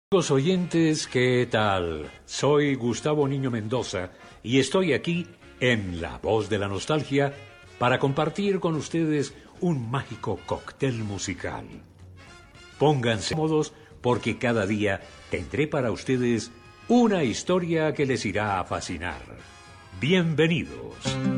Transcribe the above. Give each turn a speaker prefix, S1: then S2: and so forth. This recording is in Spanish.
S1: Amigos oyentes, ¿qué tal? Soy Gustavo Niño Mendoza y estoy aquí en La Voz de la Nostalgia para compartir con ustedes un mágico cóctel musical. Pónganse cómodos porque cada día tendré para ustedes una historia que les irá a fascinar. Bienvenidos.